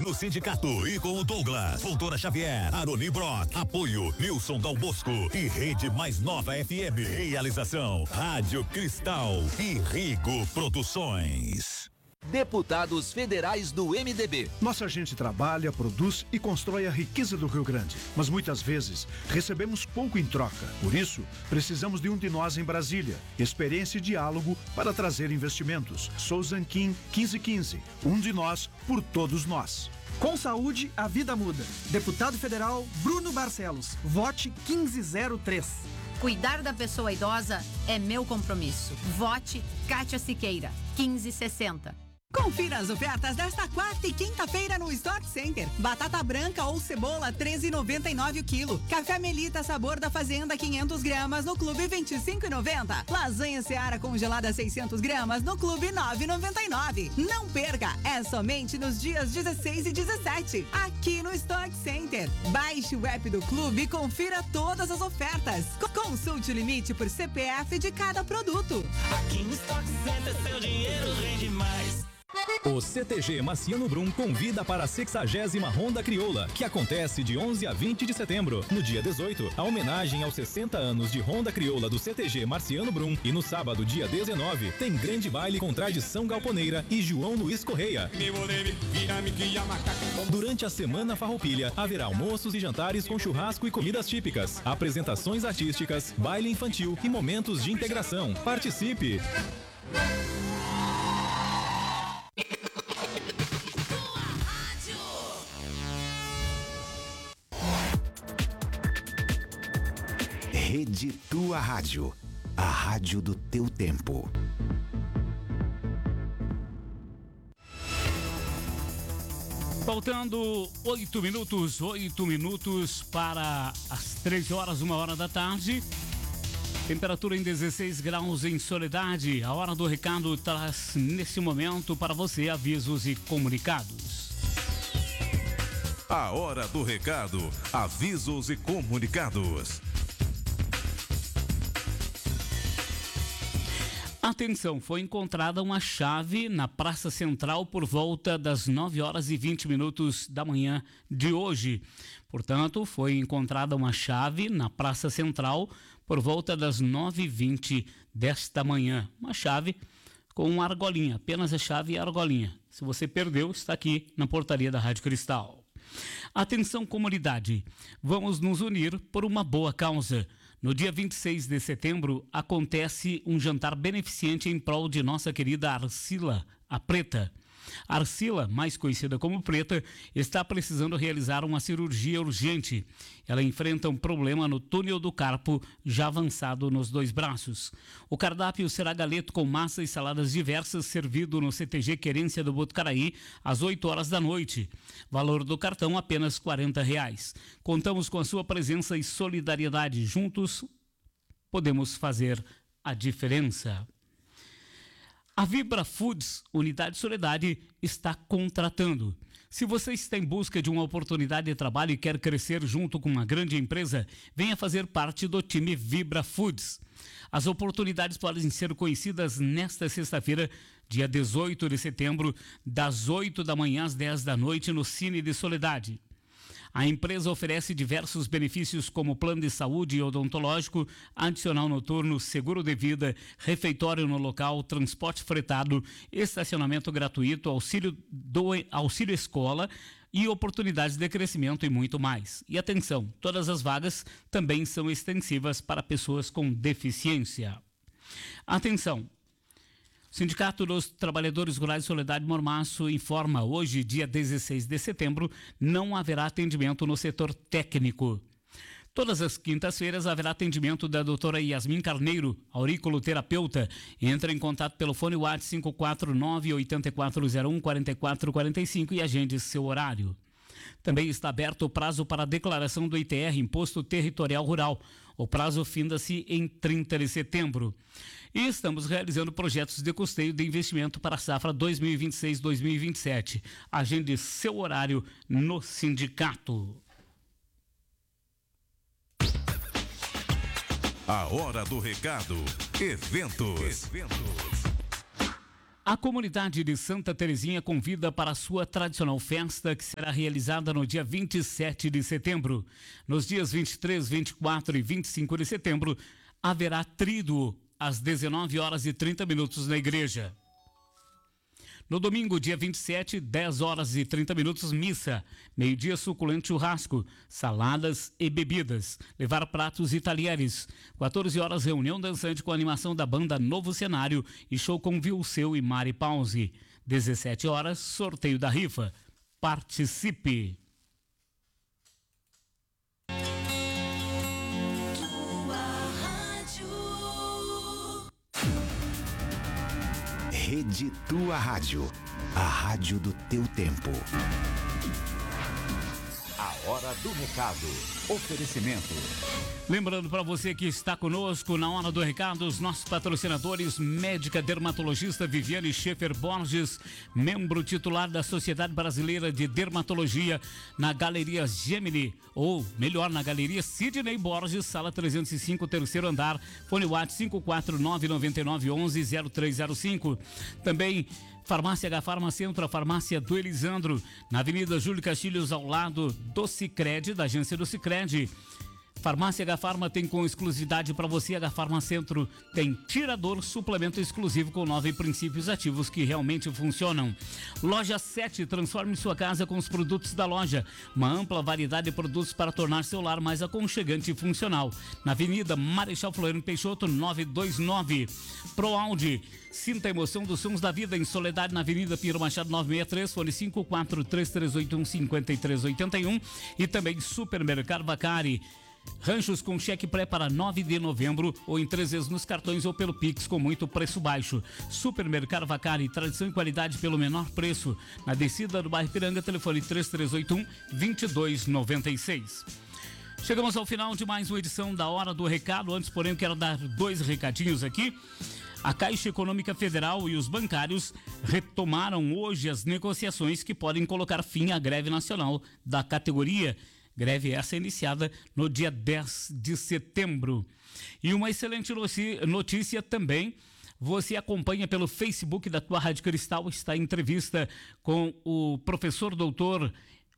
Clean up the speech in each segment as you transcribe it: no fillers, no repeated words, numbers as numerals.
no sindicato e com o Douglas, Doutora Xavier, Aroni Brock, apoio Nilson Dal Bosco e Rede Mais Nova FM. Realização Rádio Cristal e Rigo Produções. Deputados federais do MDB. Nossa gente trabalha, produz e constrói a riqueza do Rio Grande, mas muitas vezes recebemos pouco em troca. Por isso, precisamos de um de nós em Brasília. Experiência e diálogo para trazer investimentos. Sou Zanquim 1515. Um de nós por todos nós. Com saúde, a vida muda. Deputado federal Bruno Barcelos. Vote 1503. Cuidar da pessoa idosa é meu compromisso. Vote Kátia Siqueira 1560. Confira as ofertas desta quarta e quinta-feira no Stock Center. Batata branca ou cebola, 13,99 o quilo. Café Melita sabor da Fazenda, 500 gramas, no Clube 25,90. Lasanha Seara congelada, 600 gramas, no Clube 9,99. Não perca, é somente nos dias 16 e 17, aqui no Stock Center. Baixe o app do Clube e confira todas as ofertas. Consulte o limite por CPF de cada produto. Aqui no Stock Center, seu dinheiro rende mais. O CTG Marciano Brum convida para a 60ª Ronda Crioula, que acontece de 11 a 20 de setembro. No dia 18, a homenagem aos 60 anos de Ronda Crioula do CTG Marciano Brum. E no sábado, dia 19, tem grande baile com tradição galponeira e João Luiz Correia. Durante a Semana Farroupilha, haverá almoços e jantares com churrasco e comidas típicas, apresentações artísticas, baile infantil e momentos de integração. Participe! Rede Tua Rádio, a rádio do teu tempo. Faltando 8 minutos para as 13 horas, 1h da tarde. Temperatura em 16 graus em Soledade. A hora do recado traz nesse momento para você avisos e comunicados. A hora do recado, avisos e comunicados. Atenção, foi encontrada uma chave na Praça Central por volta das 9h20 da manhã de hoje. Portanto, foi encontrada uma chave na Praça Central por volta das 9h20 desta manhã. Uma chave com uma argolinha, apenas a chave e a argolinha. Se você perdeu, está aqui na portaria da Rádio Cristal. Atenção, comunidade, vamos nos unir por uma boa causa. No dia 26 de setembro, acontece um jantar beneficente em prol de nossa querida Arcila, a Preta. Arcila, mais conhecida como Preta, está precisando realizar uma cirurgia urgente. Ela enfrenta um problema no túnel do carpo, já avançado nos 2 braços. O cardápio será galeto com massa e saladas diversas, servido no CTG Querência do Botucaraí, às 8h da noite. Valor do cartão apenas R$40. Contamos com a sua presença e solidariedade. Juntos, podemos fazer a diferença. A Vibra Foods, Unidade Soledade, está contratando. Se você está em busca de uma oportunidade de trabalho e quer crescer junto com uma grande empresa, venha fazer parte do time Vibra Foods. As oportunidades podem ser conhecidas nesta sexta-feira, dia 18 de setembro, das 8 da manhã às 10 da noite, no Cine de Soledade. A empresa oferece diversos benefícios como plano de saúde e odontológico, adicional noturno, seguro de vida, refeitório no local, transporte fretado, estacionamento gratuito, auxílio escola e oportunidades de crescimento e muito mais. E atenção, todas as vagas também são extensivas para pessoas com deficiência. Atenção! O Sindicato dos Trabalhadores Rurais de Soledade Mormaço informa: hoje, dia 16 de setembro, não haverá atendimento no setor técnico. Todas as quintas-feiras haverá atendimento da doutora Yasmin Carneiro, auriculoterapeuta. Entre em contato pelo fone WhatsApp 549-8401-4445 e agende seu horário. Também está aberto o prazo para a declaração do ITR, Imposto Territorial Rural. O prazo finda-se em 30 de setembro. E estamos realizando projetos de custeio de investimento para a safra 2026-2027. Agende seu horário no sindicato. A hora do recado. Eventos. A comunidade de Santa Terezinha convida para a sua tradicional festa, que será realizada no dia 27 de setembro. Nos dias 23, 24 e 25 de setembro, haverá tríduo às 19 horas e 30 minutos na igreja. No domingo, dia 27, 10 horas e 30 minutos, missa. Meio-dia, suculento churrasco, saladas e bebidas. Levar pratos e talheres. 14 horas, reunião dançante com animação da banda Novo Cenário e show com Vilseu e Mari Pause. 17 horas, sorteio da rifa. Participe! Rede Tua Rádio, a rádio do teu tempo. A hora do recado. Oferecimento. Lembrando para você que está conosco na hora do recado, os nossos patrocinadores, médica dermatologista Viviane Schaefer Borges, membro titular da Sociedade Brasileira de Dermatologia, na Galeria Gemini, ou melhor, na Galeria Sidney Borges, sala 305, terceiro andar, fone WhatsApp 549-9911-0305. Também Farmácia H Farma Centro, a farmácia do Elisandro, na Avenida Júlio Castilhos, ao lado do Sicredi, da agência do Sicredi. Farmácia H Farma tem com exclusividade para você. H Farma Centro tem tirador, suplemento exclusivo com 9 princípios ativos que realmente funcionam. Loja 7, transforme sua casa com os produtos da loja. Uma ampla variedade de produtos para tornar seu lar mais aconchegante e funcional. Na Avenida Marechal Floriano Peixoto, 929. Pro Audi, sinta a emoção dos sons da vida em Soledade, na Avenida Pinheiro Machado 963, fone 543385381. E também Supermercado Vacari. Ranchos com cheque pré para 9 de novembro ou em 3 vezes nos cartões ou pelo Pix com muito preço baixo. Supermercado Vacari, tradição e qualidade pelo menor preço. Na descida do bairro Piranga, telefone 3381-2296. Chegamos ao final de mais uma edição da Hora do Recado. Antes, porém, eu quero dar 2 recadinhos aqui. A Caixa Econômica Federal e os bancários retomaram hoje as negociações que podem colocar fim à greve nacional da categoria. Greve essa iniciada no dia 10 de setembro. E uma excelente notícia também, você acompanha pelo Facebook da tua Rádio Cristal, está em entrevista com o professor doutor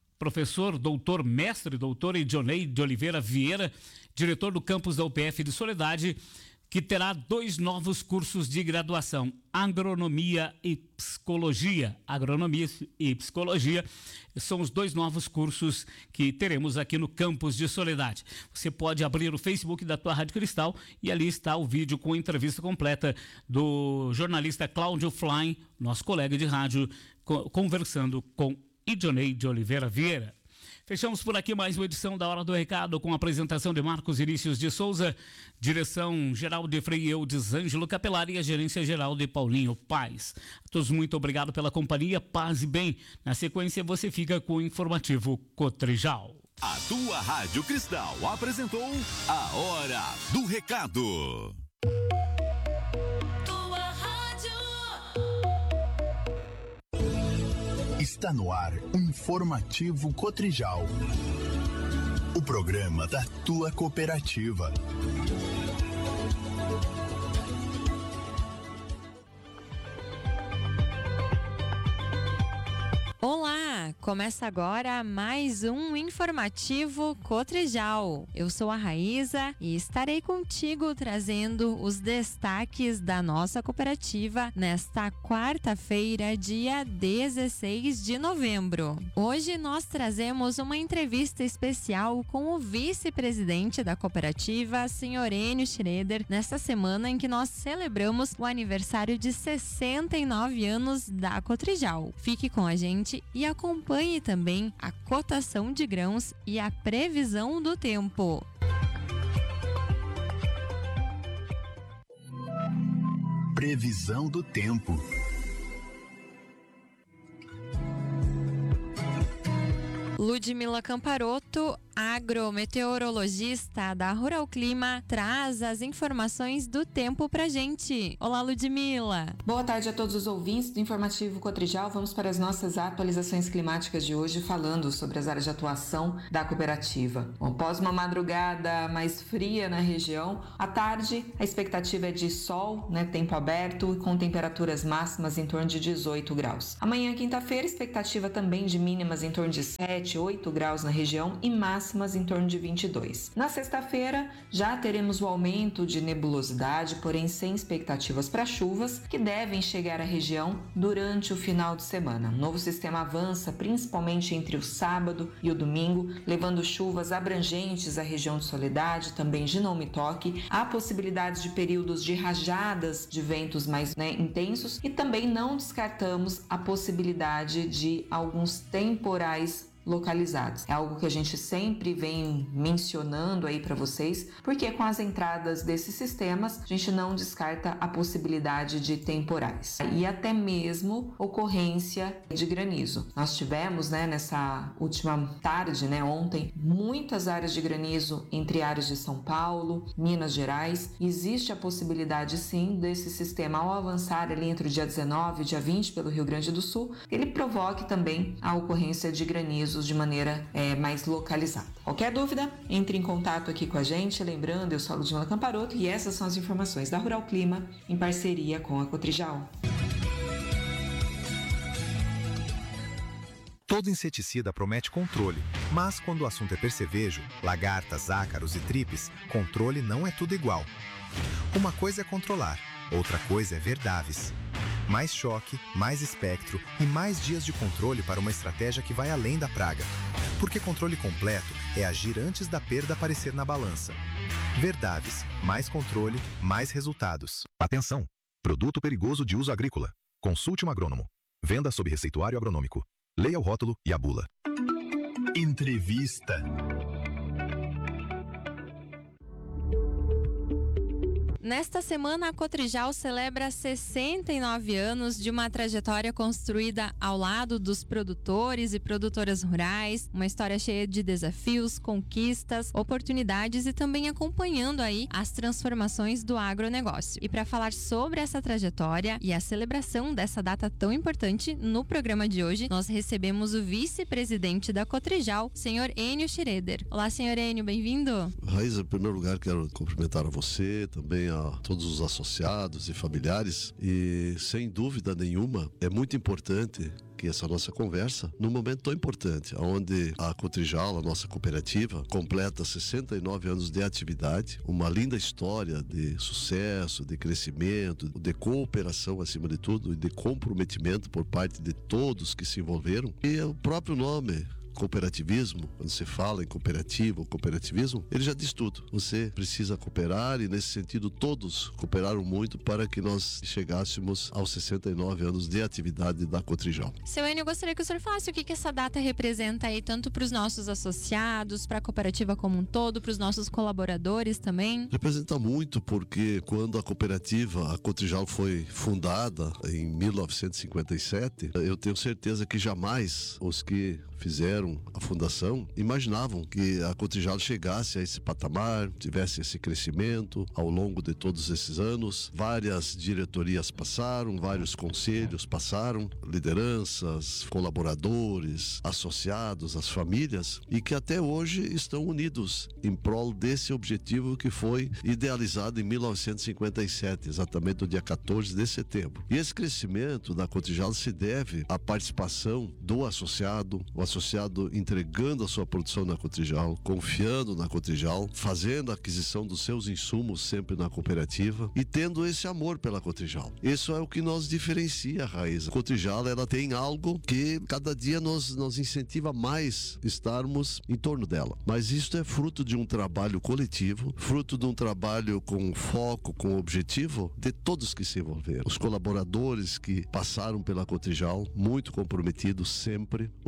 Idionei de Oliveira Vieira, diretor do campus da UPF de Soledade, que terá 2 novos cursos de graduação, Agronomia e Psicologia. Agronomia e Psicologia são os 2 novos cursos que teremos aqui no campus de Soledade. Você pode abrir o Facebook da tua Rádio Cristal e ali está o vídeo com a entrevista completa do jornalista Cláudio Flein, nosso colega de rádio, conversando com Idionei de Oliveira Vieira. Fechamos por aqui mais uma edição da Hora do Recado com a apresentação de Marcos Vinícius de Souza, direção geral de Frei Eudes Ângelo Capelari e a gerência geral de Paulinho Paz. A todos muito obrigado pela companhia, paz e bem. Na sequência você fica com o informativo Cotrijal. A tua Rádio Cristal apresentou a Hora do Recado. Está no ar o Informativo Cotrijal, o programa da tua cooperativa. Olá, começa agora mais um Informativo Cotrijal. Eu sou a Raíza e estarei contigo trazendo os destaques da nossa cooperativa nesta quarta-feira, dia 16 de novembro. Hoje nós trazemos uma entrevista especial com o vice-presidente da cooperativa, senhor Enio Schroeder, nesta semana em que nós celebramos o aniversário de 69 anos da Cotrijal. Fique com a gente e acompanhe também a cotação de grãos e a previsão do tempo. Previsão do tempo. Ludmila Camparoto, agrometeorologista da Rural Clima, traz as informações do tempo pra gente. Olá, Ludmila. Boa tarde a todos os ouvintes do Informativo Cotrijal. Vamos para as nossas atualizações climáticas de hoje, falando sobre as áreas de atuação da cooperativa. Bom, após uma madrugada mais fria na região, à tarde a expectativa é de sol, tempo aberto e com temperaturas máximas em torno de 18 graus. Amanhã, quinta-feira, expectativa também de mínimas em torno de 7, 8 graus na região e máximas em torno de 22. Na sexta-feira, já teremos o aumento de nebulosidade, porém sem expectativas para chuvas, que devem chegar à região durante o final de semana. O novo sistema avança principalmente entre o sábado e o domingo, levando chuvas abrangentes à região de Soledade, também de Nome Toque. Há possibilidades de períodos de rajadas de ventos mais intensos e também não descartamos a possibilidade de alguns temporais localizados. É algo que a gente sempre vem mencionando aí para vocês, porque com as entradas desses sistemas, a gente não descarta a possibilidade de temporais e até mesmo ocorrência de granizo. Nós tivemos, nessa última tarde, ontem, muitas áreas de granizo entre áreas de São Paulo, Minas Gerais. Existe a possibilidade sim desse sistema, ao avançar ali entre o dia 19 e o dia 20 pelo Rio Grande do Sul, ele provoque também a ocorrência de granizo de maneira mais localizada. Qualquer dúvida, entre em contato aqui com a gente. Lembrando, eu sou a Ludmila Camparoto e essas são as informações da Rural Clima em parceria com a Cotrijal. Todo inseticida promete controle, mas quando o assunto é percevejo, lagartas, ácaros e tripes, controle não é tudo igual. Uma coisa é controlar, outra coisa é verdaves. Mais choque, mais espectro e mais dias de controle para uma estratégia que vai além da praga. Porque controle completo é agir antes da perda aparecer na balança. Verdaves, mais controle, mais resultados. Atenção! Produto perigoso de uso agrícola. Consulte um agrônomo. Venda sob receituário agronômico. Leia o rótulo e a bula. Entrevista. Nesta semana, a Cotrijal celebra 69 anos de uma trajetória construída ao lado dos produtores e produtoras rurais, uma história cheia de desafios, conquistas, oportunidades e também acompanhando aí as transformações do agronegócio. E para falar sobre essa trajetória e a celebração dessa data tão importante, no programa de hoje, nós recebemos o vice-presidente da Cotrijal, senhor Enio Schroeder. Olá, senhor Enio, bem-vindo. Raíza, em primeiro lugar, quero cumprimentar a você, também a todos os associados e familiares, e sem dúvida nenhuma é muito importante que essa nossa conversa, num momento tão importante, onde a Cotrijal, a nossa cooperativa, completa 69 anos de atividade, uma linda história de sucesso, de crescimento, de cooperação acima de tudo e de comprometimento por parte de todos que se envolveram, e o próprio nome cooperativismo, quando se fala em cooperativa ou cooperativismo, ele já diz tudo. Você precisa cooperar e, nesse sentido, todos cooperaram muito para que nós chegássemos aos 69 anos de atividade da Cotrijal. Seu Enio, eu gostaria que o senhor falasse o que essa data representa aí, tanto para os nossos associados, para a cooperativa como um todo, para os nossos colaboradores também. Representa muito porque quando a cooperativa, a Cotrijal, foi fundada em 1957, eu tenho certeza que jamais os que fizeram a fundação imaginavam que a Cotrijal chegasse a esse patamar, tivesse esse crescimento ao longo de todos esses anos. Várias diretorias passaram, vários conselhos passaram, lideranças, colaboradores, associados, as famílias, e que até hoje estão unidos em prol desse objetivo que foi idealizado em 1957, exatamente no dia 14 de setembro. E esse crescimento da Cotrijal se deve à participação do associado, o associado entregando a sua produção na Cotrijal, confiando na Cotrijal, fazendo a aquisição dos seus insumos sempre na cooperativa e tendo esse amor pela Cotrijal. Isso é o que nos diferencia, Raíza. A Cotrijal, ela tem algo que cada dia nos incentiva mais estarmos em torno dela. Mas isso é fruto de um trabalho coletivo, fruto de um trabalho com foco, com objetivo de todos que se envolveram. Os colaboradores que passaram pela Cotrijal, muito comprometidos sempre, os processos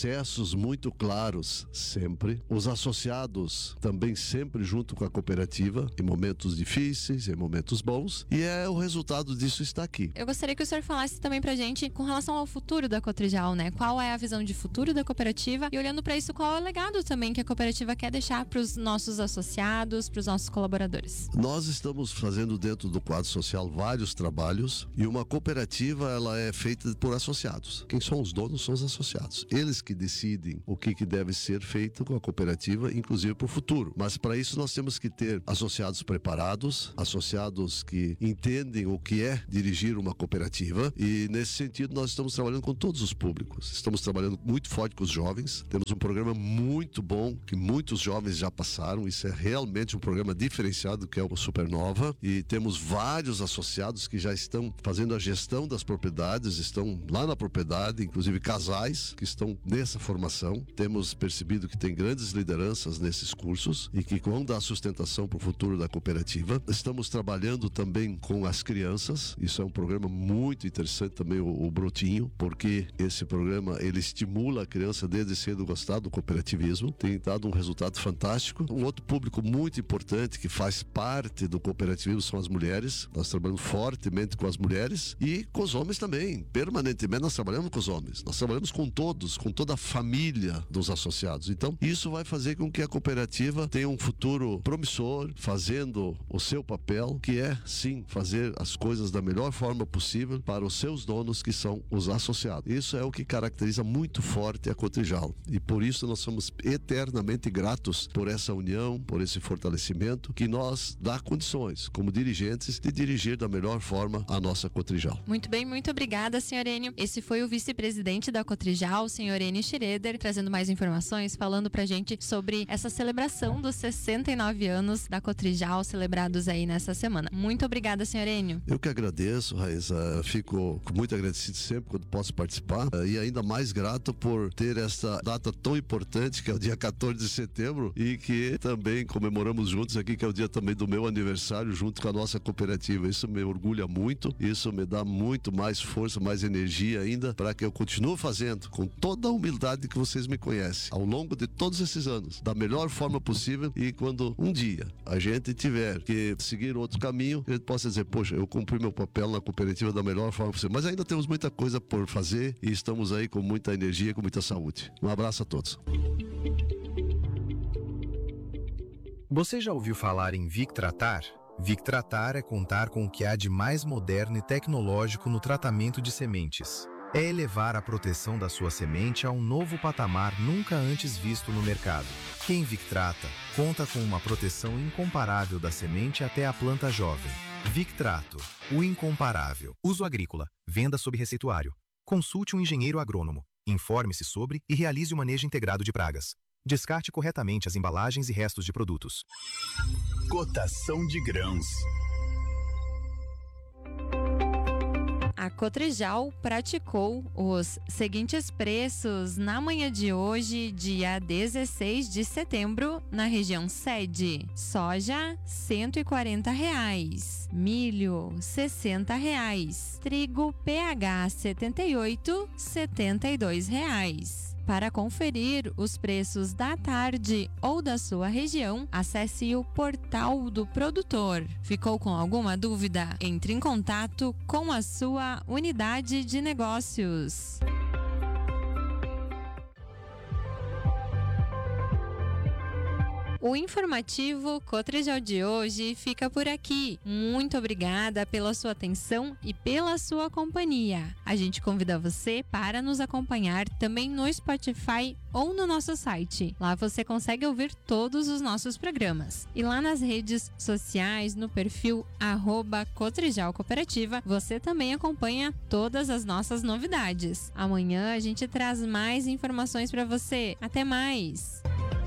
processos muito claros sempre, os associados também sempre junto com a cooperativa, em momentos difíceis, em momentos bons, e o resultado disso está aqui. Eu gostaria que o senhor falasse também pra gente com relação ao futuro da Cotrijal, né? Qual é a visão de futuro da cooperativa? E olhando para isso, qual é o legado também que a cooperativa quer deixar para os nossos associados, para os nossos colaboradores? Nós estamos fazendo dentro do quadro social vários trabalhos, e uma cooperativa ela é feita por associados. Quem são os donos são os associados. Eles que decidem o que deve ser feito com a cooperativa, inclusive para o futuro. Mas para isso nós temos que ter associados preparados, associados que entendem o que é dirigir uma cooperativa, e nesse sentido nós estamos trabalhando com todos os públicos. Estamos trabalhando muito forte com os jovens. Temos um programa muito bom que muitos jovens já passaram. Isso é realmente um programa diferenciado, que é o Supernova, e temos vários associados que já estão fazendo a gestão das propriedades, estão lá na propriedade, inclusive casais que estão nessa formação. Temos percebido que tem grandes lideranças nesses cursos e que vão dar sustentação para o futuro da cooperativa. Estamos trabalhando também com as crianças. Isso é um programa muito interessante também, o Brotinho, porque esse programa ele estimula a criança desde cedo a gostar do cooperativismo. Tem dado um resultado fantástico. Um outro público muito importante que faz parte do cooperativismo são as mulheres. Nós trabalhamos fortemente com as mulheres e com os homens também. Permanentemente nós trabalhamos com os homens. Nós trabalhamos com todos, com toda a família dos associados. Então, isso vai fazer com que a cooperativa tenha um futuro promissor, fazendo o seu papel, que é, sim, fazer as coisas da melhor forma possível para os seus donos, que são os associados. Isso é o que caracteriza muito forte a Cotrijal. E por isso nós somos eternamente gratos por essa união, por esse fortalecimento que nós dá condições, como dirigentes, de dirigir da melhor forma a nossa Cotrijal. Muito bem, muito obrigada, senhor Enio. Esse foi o vice-presidente da Cotrijal, senhor Enio Schroeder, trazendo mais informações, falando pra gente sobre essa celebração dos 69 anos da Cotrijal, celebrados aí nessa semana. Muito obrigada, senhor Enio. Eu que agradeço, Raíssa. Fico muito agradecido sempre quando posso participar, e ainda mais grato por ter essa data tão importante, que é o dia 14 de setembro, e que também comemoramos juntos aqui, que é o dia também do meu aniversário, junto com a nossa cooperativa. Isso me orgulha muito, isso me dá muito mais força, mais energia ainda, para que eu continue fazendo com toda a humildade que vocês me conhecem, ao longo de todos esses anos, da melhor forma possível, e quando um dia a gente tiver que seguir outro caminho, a gente possa dizer, poxa, eu cumpri meu papel na cooperativa da melhor forma possível. Mas ainda temos muita coisa por fazer e estamos aí com muita energia e com muita saúde. Um abraço a todos. Você já ouviu falar em Victratar? Victratar é contar com o que há de mais moderno e tecnológico no tratamento de sementes. É elevar a proteção da sua semente a um novo patamar nunca antes visto no mercado. Quem Victrata conta com uma proteção incomparável da semente até a planta jovem. Victrato, o incomparável. Uso agrícola, venda sob receituário. Consulte um engenheiro agrônomo. Informe-se sobre e realize o manejo integrado de pragas. Descarte corretamente as embalagens e restos de produtos. Cotação de grãos. A Cotrijal praticou os seguintes preços na manhã de hoje, dia 16 de setembro, na região sede. Soja, R$ 140, milho, R$ 60, trigo PH 78, R$ 72. Para conferir os preços da tarde ou da sua região, acesse o portal do produtor. Ficou com alguma dúvida? Entre em contato com a sua unidade de negócios. O informativo Cotrijal de hoje fica por aqui. Muito obrigada pela sua atenção e pela sua companhia. A gente convida você para nos acompanhar também no Spotify ou no nosso site. Lá você consegue ouvir todos os nossos programas. E lá nas redes sociais, no perfil @Cotrijal Cooperativa, você também acompanha todas as nossas novidades. Amanhã a gente traz mais informações para você. Até mais!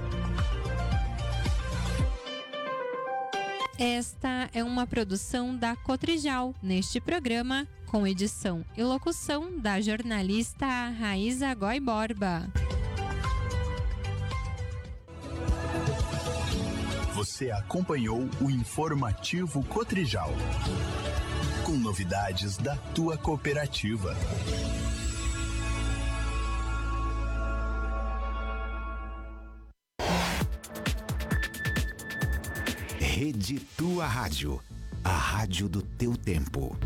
Esta é uma produção da Cotrijal, neste programa, com edição e locução da jornalista Raíssa Goy Borba. Você acompanhou o informativo Cotrijal, com novidades da tua cooperativa. Rede Tua Rádio, a rádio do teu tempo.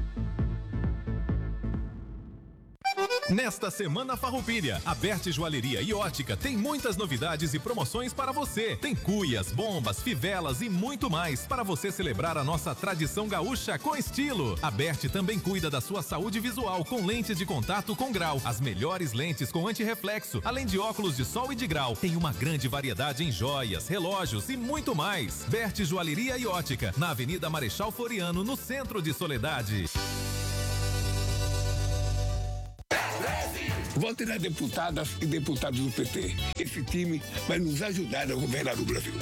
Nesta Semana Farroupilha, a Berti Joalheria e Ótica tem muitas novidades e promoções para você. Tem cuias, bombas, fivelas e muito mais para você celebrar a nossa tradição gaúcha com estilo. A Berti também cuida da sua saúde visual com lentes de contato com grau, as melhores lentes com antirreflexo, além de óculos de sol e de grau. Tem uma grande variedade em joias, relógios e muito mais. Berti Joalheria e Ótica, na Avenida Marechal Floriano, no centro de Soledade. Vote nas deputadas e deputados do PT. Esse time vai nos ajudar a governar o Brasil.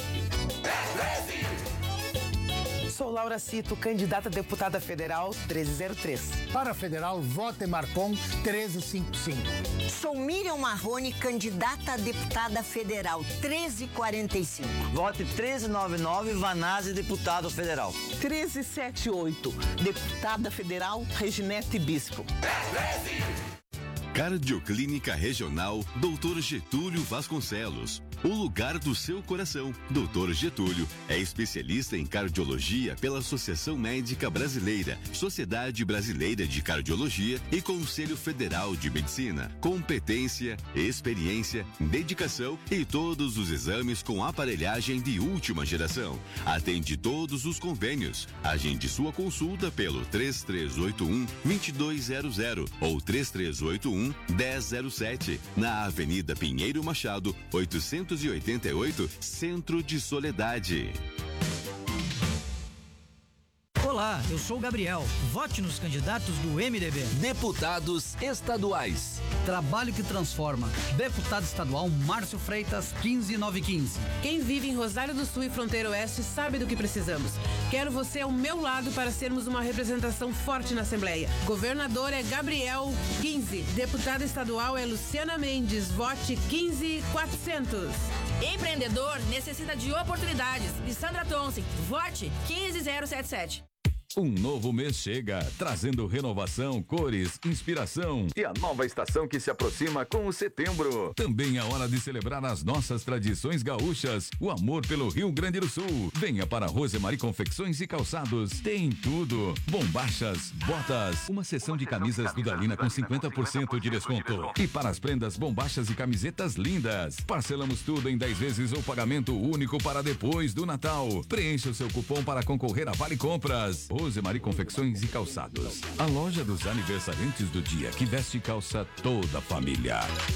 Sou Laura Cito, candidata a deputada federal 1303. Para federal, vote Marcon 1355. Sou Miriam Marrone, candidata a deputada federal 1345. Vote 1399, Vanazzi, deputado federal. 1378, deputada federal Reginete Bispo. Cardioclínica Regional Dr. Getúlio Vasconcelos. O lugar do seu coração. Dr. Getúlio é especialista em cardiologia pela Associação Médica Brasileira, Sociedade Brasileira de Cardiologia e Conselho Federal de Medicina. Competência, experiência, dedicação e todos os exames com aparelhagem de última geração. Atende todos os convênios. Agende sua consulta pelo 3381-2200 ou 3381-1007, na Avenida Pinheiro Machado, 888, Centro de Soledade. Olá, eu sou o Gabriel. Vote nos candidatos do MDB. Deputados estaduais. Trabalho que transforma. Deputado estadual Márcio Freitas, 15915. Quem vive em Rosário do Sul e Fronteira Oeste sabe do que precisamos. Quero você ao meu lado para sermos uma representação forte na Assembleia. Governador é Gabriel 15. Deputada estadual é Luciana Mendes. Vote 15400. Empreendedor necessita de oportunidades. Lissandra Thompson. Vote 15077. Um novo mês chega, trazendo renovação, cores, inspiração e a nova estação que se aproxima com o setembro. Também é hora de celebrar as nossas tradições gaúchas, o amor pelo Rio Grande do Sul. Venha para Rosemary Confecções e Calçados. Tem tudo: bombachas, botas, uma seção de camisas Dudalina com 50% de desconto. E para as prendas, bombachas e camisetas lindas. Parcelamos tudo em 10 vezes ou pagamento único para depois do Natal. Preencha o seu cupom para concorrer a Vale Compras. Rosemary Confecções e Calçados, a loja dos aniversariantes do dia que veste e calça toda a família.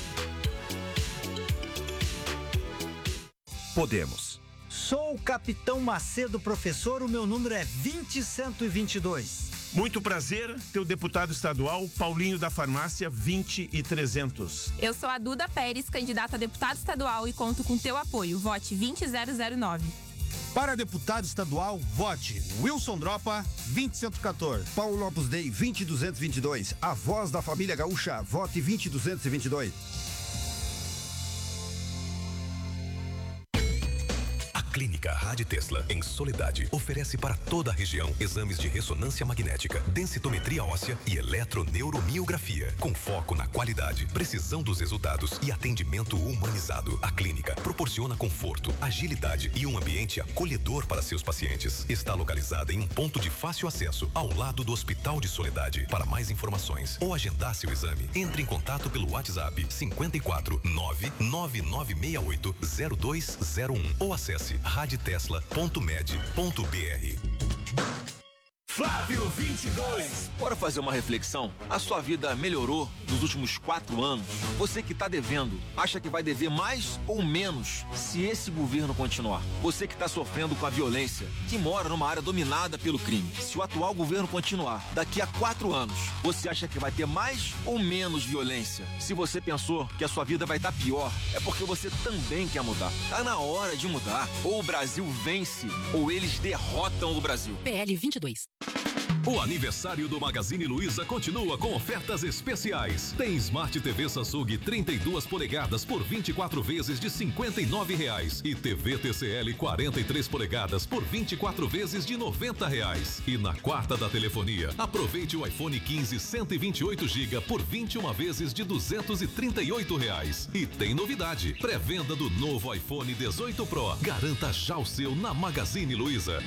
Podemos. Sou o Capitão Macedo, professor, o meu número é 20122. Muito prazer, teu deputado estadual, Paulinho da Farmácia, 20300. Eu sou a Duda Pérez, candidata a deputado estadual e conto com teu apoio. Vote 20009. Para deputado estadual, vote Wilson Dropa, 20114. Paulo Opus Dei, 20222. A voz da família gaúcha, vote 20222. Clínica Rádio Tesla, em Soledade, oferece para toda a região exames de ressonância magnética, densitometria óssea e eletroneuromiografia, com foco na qualidade, precisão dos resultados e atendimento humanizado. A clínica proporciona conforto, agilidade e um ambiente acolhedor para seus pacientes. Está localizada em um ponto de fácil acesso, ao lado do Hospital de Soledade. Para mais informações ou agendar seu exame, entre em contato pelo WhatsApp 54 99968 0201 ou acesse radiotesla.med.br. Flávio 22. Bora fazer uma reflexão? A sua vida melhorou nos últimos 4 anos? Você que está devendo, acha que vai dever mais ou menos se esse governo continuar? Você que está sofrendo com a violência, que mora numa área dominada pelo crime, se o atual governo continuar, daqui a 4 anos, você acha que vai ter mais ou menos violência? Se você pensou que a sua vida vai estar pior, é porque você também quer mudar. Tá na hora de mudar. Ou o Brasil vence, ou eles derrotam o Brasil. PL 22. O aniversário do Magazine Luiza continua com ofertas especiais. Tem Smart TV Samsung 32 polegadas por 24 vezes de R$ 59,00 e TV TCL 43 polegadas por 24 vezes de R$ 90,00. E na quarta da telefonia, aproveite o iPhone 15 128 GB por 21 vezes de R$ 238,00. E tem novidade, pré-venda do novo iPhone 18 Pro. Garanta já o seu na Magazine Luiza.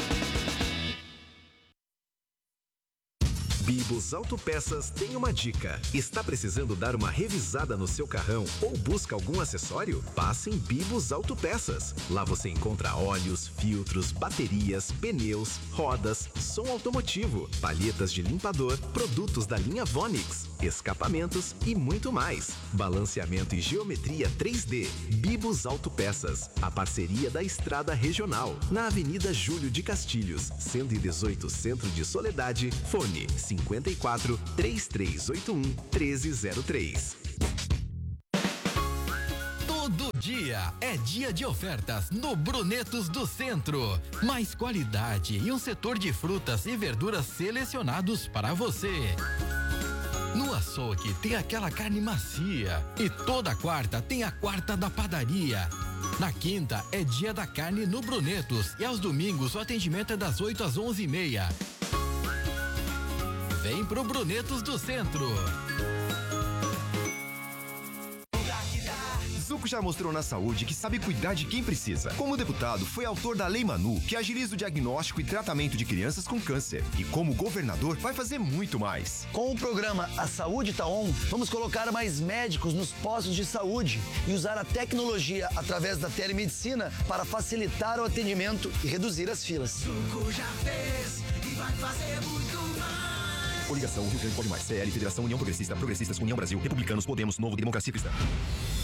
Bibos Autopeças tem uma dica. Está precisando dar uma revisada no seu carrão ou busca algum acessório? Passe em Bibos Autopeças. Lá você encontra óleos, filtros, baterias, pneus, rodas, som automotivo, palhetas de limpador, produtos da linha Vonix, escapamentos e muito mais. Balanceamento e geometria 3D. Bibos Autopeças. A parceria da Estrada Regional. Na Avenida Júlio de Castilhos, 118, Centro de Soledade. Fone 54 3381 1303. Todo dia é dia de ofertas no Brunetos do Centro. Mais qualidade e um setor de frutas e verduras selecionados para você. No açougue tem aquela carne macia e toda quarta tem a quarta da padaria. Na quinta é dia da carne no Brunetos e aos domingos o atendimento é das 8 às 11h30. Vem pro Brunetos do Centro. Zuco já mostrou na saúde que sabe cuidar de quem precisa. Como deputado, foi autor da Lei Manu, que agiliza o diagnóstico e tratamento de crianças com câncer. E como governador, vai fazer muito mais. Com o programa A Saúde Tá On, vamos colocar mais médicos nos postos de saúde e usar a tecnologia através da telemedicina para facilitar o atendimento e reduzir as filas. Zuco já fez e vai fazer muito mais. Coligação Rio Grande Pode Mais, CL, Federação União Progressista, Progressistas, União Brasil, Republicanos, Podemos, Novo, Democracia Cristã.